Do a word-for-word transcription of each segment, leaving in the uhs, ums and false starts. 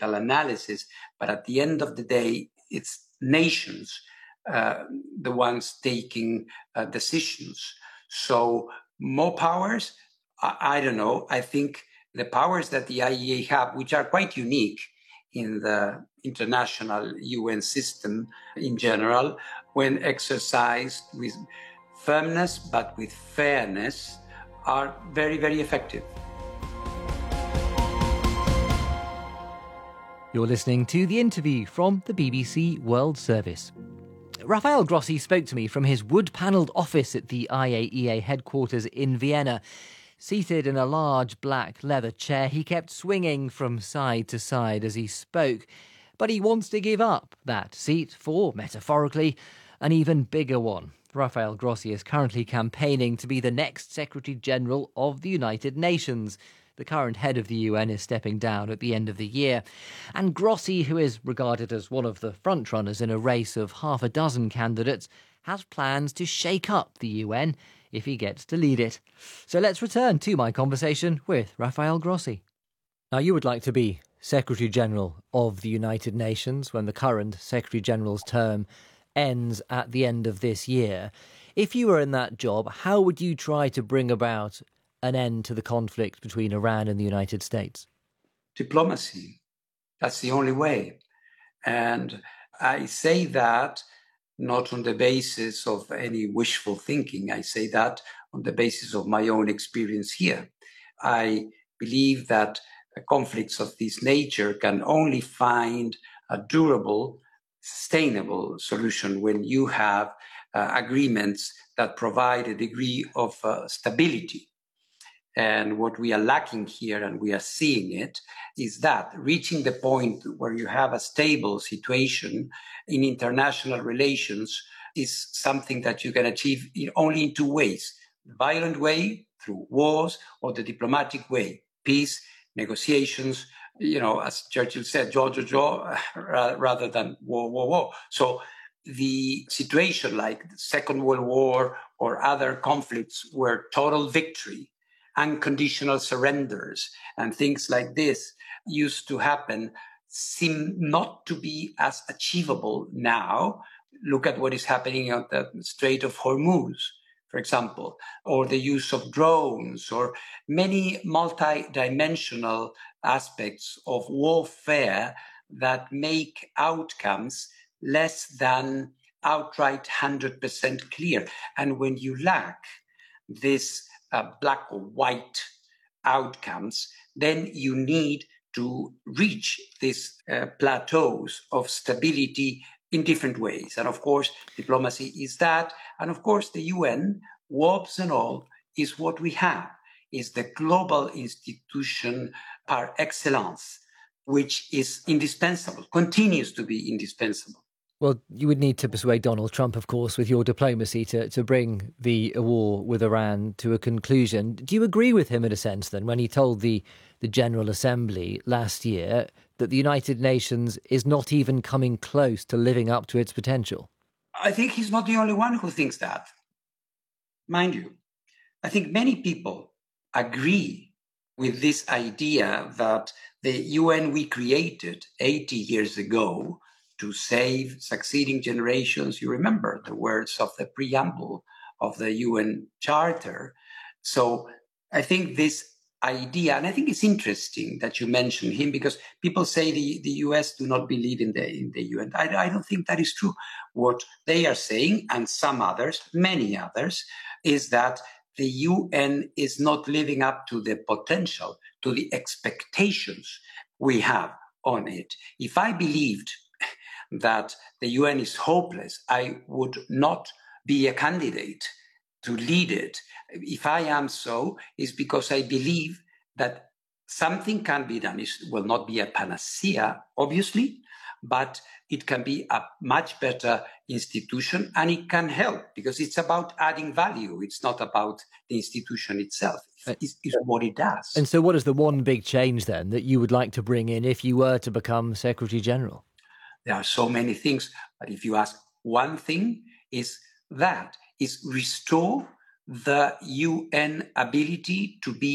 political analysis, but at the end of the day, it's nations, uh, the ones taking uh, decisions. So more powers, I, I don't know. I think the powers that the I A E A have, which are quite unique in the international U N system in general, when exercised with firmness but with fairness, are very, very effective. You're listening to The Interview from the B B C World Service. Rafael Grossi spoke to me from his wood-panelled office at the I A E A headquarters in Vienna. Seated in a large black leather chair, he kept swinging from side to side as he spoke. But he wants to give up that seat for, metaphorically, an even bigger one. Rafael Grossi is currently campaigning to be the next Secretary-General of the United Nations. The current head of the U N is stepping down at the end of the year. And Grossi, who is regarded as one of the frontrunners in a race of half a dozen candidates, has plans to shake up the U N if he gets to lead it. So let's return to my conversation with Rafael Grossi. Now, you would like to be Secretary-General of the United Nations when the current Secretary-General's term ends at the end of this year. If you were in that job, how would you try to bring about an end to the conflict between Iran and the United States? Diplomacy. That's the only way. And I say that not on the basis of any wishful thinking. I say that on the basis of my own experience here. I believe that conflicts of this nature can only find a durable, sustainable solution when you have uh, agreements that provide a degree of uh, stability. And what we are lacking here, and we are seeing it, is that reaching the point where you have a stable situation in international relations is something that you can achieve in only in two ways: the violent way, through wars, or the diplomatic way, peace, negotiations, you know, as Churchill said, jaw to jaw, rather than war, war, war. So the situation like the Second World War or other conflicts where total victory, unconditional surrenders, and things like this used to happen seem not to be as achievable now. Look at what is happening at the Strait of Hormuz, for example, or the use of drones, or many multi-dimensional aspects of warfare that make outcomes less than outright one hundred percent clear. And when you lack this uh, black or white outcomes, then you need to reach these uh, plateaus of stability in different ways. And of course, diplomacy is that. And of course, the U N, warps and all, is what we have, is the global institution par excellence, which is indispensable, continues to be indispensable. Well, you would need to persuade Donald Trump, of course, with your diplomacy to, to bring the war with Iran to a conclusion. Do you agree with him in a sense, then, when he told the, the General Assembly last year that the United Nations is not even coming close to living up to its potential? I think he's not the only one who thinks that. Mind you, I think many people agree with this idea that the U N we created eighty years ago to save succeeding generations. You remember the words of the preamble of the U N Charter. So I think this idea, and I think it's interesting that you mention him, because people say the, the U S do not believe in the, in the U N. I, I don't think that is true. What they are saying, and some others, many others, is that the U N is not living up to the potential, to the expectations we have on it. If I believed that the U N is hopeless, I would not be a candidate to lead it. If I am so, it's because I believe that something can be done. It will not be a panacea, obviously, but it can be a much better institution, and it can help because it's about adding value. It's not about the institution itself. It's, it's what it does. And so what is the one big change then that you would like to bring in if you were to become Secretary General? There are so many things, but if you ask one thing, is that is restore the U N ability to be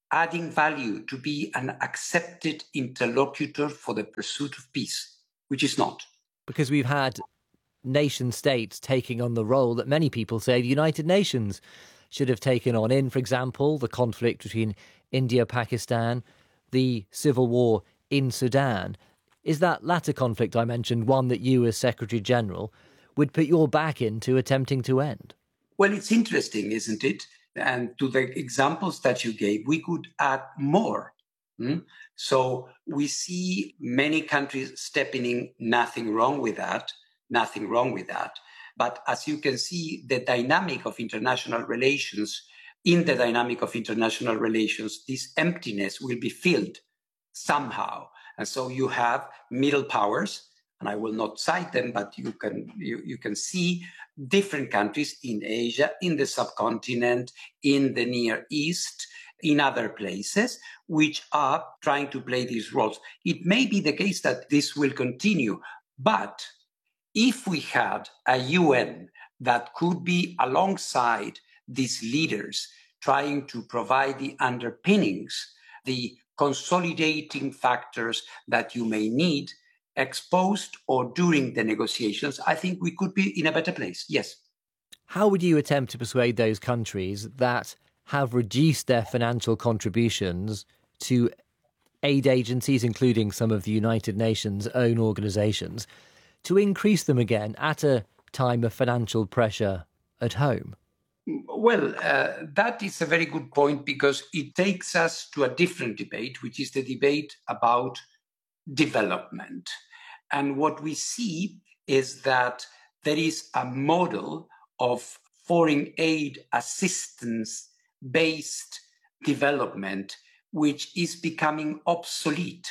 adding value, to be an accepted interlocutor for the pursuit of peace, which is not. Because we've had nation states taking on the role that many people say the United Nations should have taken on in, for example, the conflict between India, Pakistan, the civil war in Sudan. Is that latter conflict I mentioned one that you, as Secretary General, would put your back into attempting to end? Well, it's interesting, isn't it? And to the examples that you gave, we could add more. Hmm? So we see many countries stepping in, nothing wrong with that, nothing wrong with that. But as you can see, the dynamic of international relations, in the dynamic of international relations, this emptiness will be filled somehow. And so you have middle powers, and I will not cite them, but you can you, you can see different countries in Asia, in the subcontinent, in the Near East, in other places, which are trying to play these roles. It may be the case that this will continue, but if we had a U N that could be alongside these leaders, trying to provide the underpinnings, the consolidating factors that you may need, exposed or during the negotiations, I think we could be in a better place, yes. How would you attempt to persuade those countries that have reduced their financial contributions to aid agencies, including some of the United Nations' own organisations, to increase them again at a time of financial pressure at home? Well, uh, that is a very good point, because it takes us to a different debate, which is the debate about development. And what we see is that there is a model of foreign aid assistance-based development which is becoming obsolete.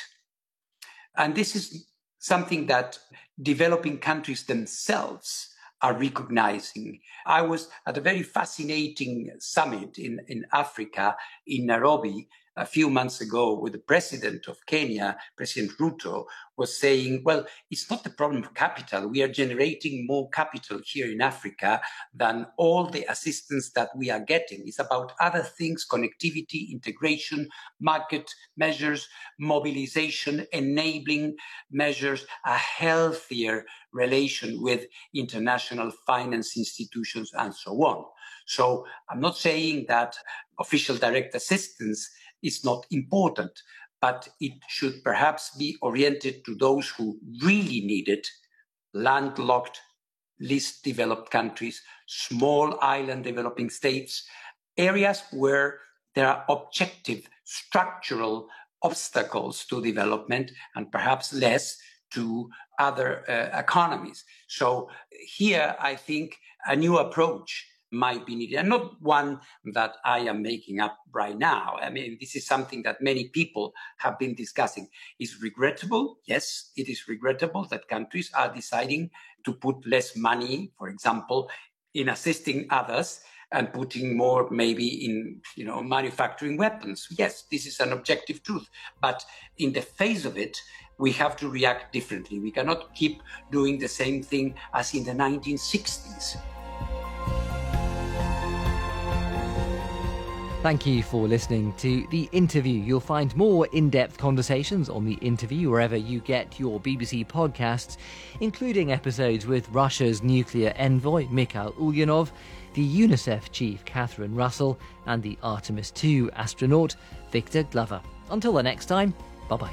And this is something that developing countries themselves are recognizing. I was at a very fascinating summit in, in Africa, in Nairobi, a few months ago, with the president of Kenya, President Ruto, was saying, well, it's not the problem of capital. We are generating more capital here in Africa than all the assistance that we are getting. It's about other things: connectivity, integration, market measures, mobilization, enabling measures, a healthier relation with international finance institutions, and so on. So I'm not saying that official direct assistance is not important, but it should perhaps be oriented to those who really need it: landlocked, least developed countries, small island developing states, areas where there are objective structural obstacles to development, and perhaps less to other uh, economies. So here, I think a new approach might be needed, and not one that I am making up right now. I mean, this is something that many people have been discussing. It's regrettable. Yes, it is regrettable that countries are deciding to put less money, for example, in assisting others, and putting more maybe in, you know, manufacturing weapons. Yes, this is an objective truth. But in the face of it, we have to react differently. We cannot keep doing the same thing as in the nineteen sixties. Thank you for listening to The Interview. You'll find more in-depth conversations on The Interview wherever you get your B B C podcasts, including episodes with Russia's nuclear envoy, Mikhail Ulyanov, the UNICEF chief, Catherine Russell, and the Artemis two astronaut, Victor Glover. Until the next time, bye-bye.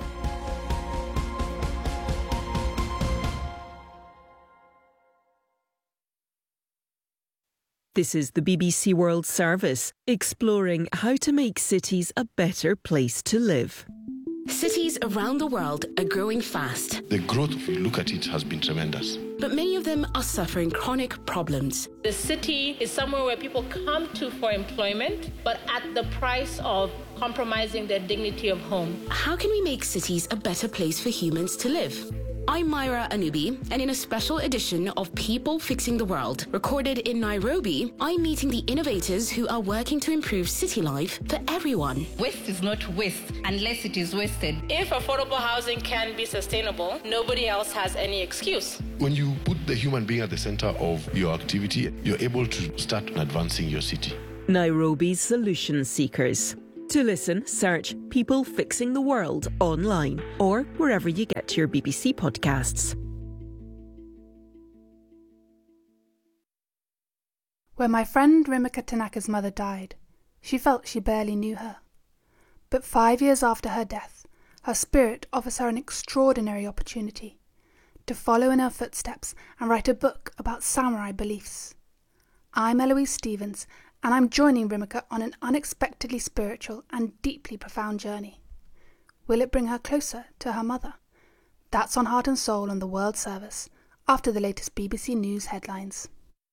This is the B B C World Service, exploring how to make cities a better place to live. Cities around the world are growing fast. The growth, if you look at it, has been tremendous. But many of them are suffering chronic problems. The city is somewhere where people come to for employment, but at the price of compromising their dignity of home. How can we make cities a better place for humans to live? I'm Myra Anubi, and in a special edition of People Fixing the World, recorded in Nairobi, I'm meeting the innovators who are working to improve city life for everyone. Waste is not waste unless it is wasted. If affordable housing can be sustainable, nobody else has any excuse. When you put the human being at the center of your activity, you're able to start advancing your city. Nairobi's Solution Seekers. To listen, search People Fixing the World online or wherever you get your B B C podcasts. When my friend Rimika Tanaka's mother died, she felt she barely knew her. But five years after her death, her spirit offers her an extraordinary opportunity to follow in her footsteps and write a book about samurai beliefs. I'm Eloise Stevens, and I'm joining Rimika on an unexpectedly spiritual and deeply profound journey. Will it bring her closer to her mother? That's on Heart and Soul on the World Service, after the latest B B C News headlines.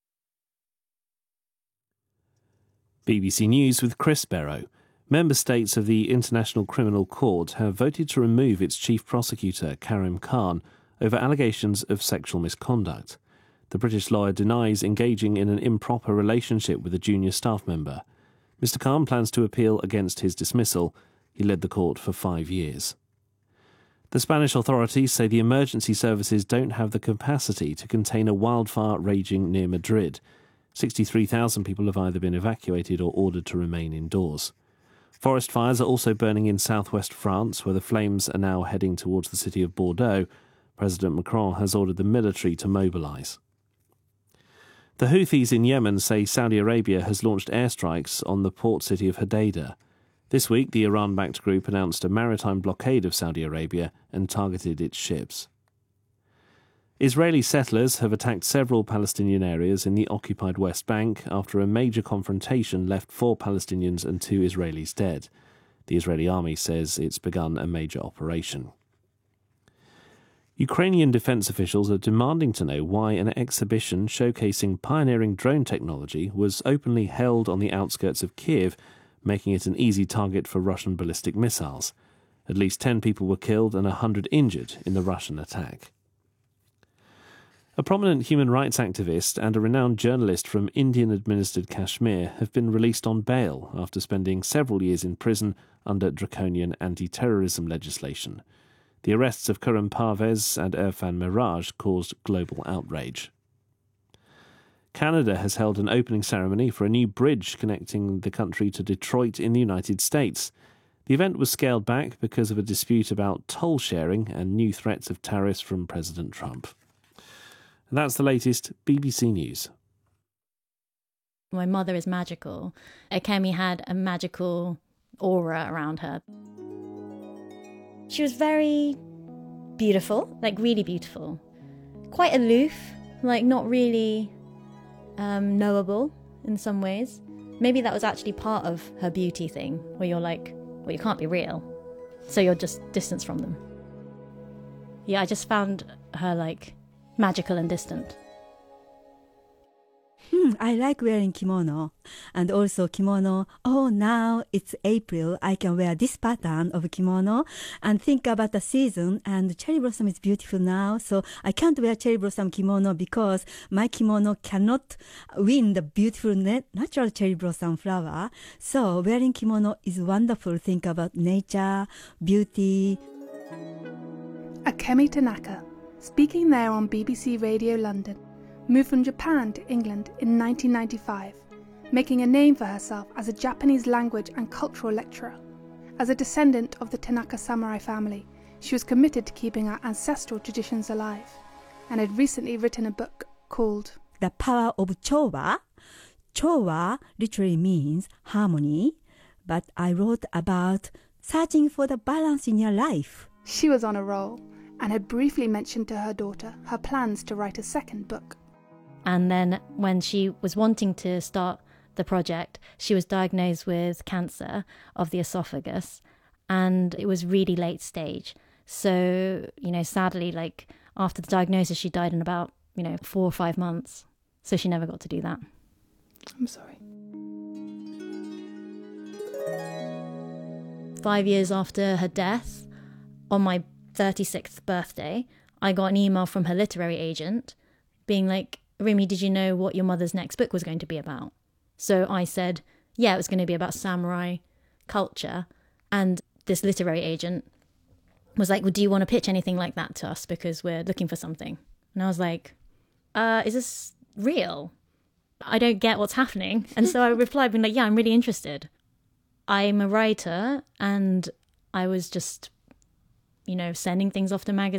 B B C News with Chris Barrow. Member states of the International Criminal Court have voted to remove its chief prosecutor, Karim Khan, over allegations of sexual misconduct. The British lawyer denies engaging in an improper relationship with a junior staff member. Mister Khan plans to appeal against his dismissal. He led the court for five years. The Spanish authorities say the emergency services don't have the capacity to contain a wildfire raging near Madrid. sixty-three thousand people have either been evacuated or ordered to remain indoors. Forest fires are also burning in southwest France, where the flames are now heading towards the city of Bordeaux. President Macron has ordered the military to mobilise. The Houthis in Yemen say Saudi Arabia has launched airstrikes on the port city of Hodeidah. This week, the Iran-backed group announced a maritime blockade of Saudi Arabia and targeted its ships. Israeli settlers have attacked several Palestinian areas in the occupied West Bank after a major confrontation left four Palestinians and two Israelis dead. The Israeli army says it's begun a major operation. Ukrainian defence officials are demanding to know why an exhibition showcasing pioneering drone technology was openly held on the outskirts of Kiev, making it an easy target for Russian ballistic missiles. At least ten people were killed and one hundred injured in the Russian attack. A prominent human rights activist and a renowned journalist from Indian-administered Kashmir have been released on bail after spending several years in prison under draconian anti-terrorism legislation. The arrests of Khurram Parvez and Irfan Miraj caused global outrage. Canada has held an opening ceremony for a new bridge connecting the country to Detroit in the United States. The event was scaled back because of a dispute about toll sharing and new threats of tariffs from President Trump. And that's the latest B B C News. My mother is magical. Ekemi had a magical aura around her. She was very beautiful, like really beautiful. Quite aloof, like not really um, knowable in some ways. Maybe that was actually part of her beauty thing, where you're like, well, you can't be real, so you're just distanced from them. Yeah, I just found her like magical and distant. Hmm, I like wearing kimono. And also kimono, oh, now it's April, I can wear this pattern of kimono and think about the season, and cherry blossom is beautiful now, so I can't wear cherry blossom kimono because my kimono cannot win the beautiful natural cherry blossom flower. So wearing kimono is wonderful. Think about nature, beauty. Ekemi Tanaka, speaking there on B B C Radio London, moved from Japan to England in nineteen ninety-five, making a name for herself as a Japanese language and cultural lecturer. As a descendant of the Tanaka samurai family, she was committed to keeping our ancestral traditions alive, and had recently written a book called The Power of Chowa. Chowa literally means harmony, but I wrote about searching for the balance in your life. She was on a roll, and had briefly mentioned to her daughter her plans to write a second book. And then when she was wanting to start the project, she was diagnosed with cancer of the esophagus, and it was really late stage. So, you know, sadly, like after the diagnosis, she died in about, you know, four or five months. So she never got to do that. I'm sorry. Five years after her death, on my thirty-sixth birthday, I got an email from her literary agent being like, Rimi, did you know what your mother's next book was going to be about? So I said, yeah, it was going to be about samurai culture. And this literary agent was like, well, do you want to pitch anything like that to us? Because we're looking for something. And I was like, uh, is this real? I don't get what's happening. And so I replied, being like, yeah, I'm really interested. I'm a writer and I was just, you know, sending things off to magazines.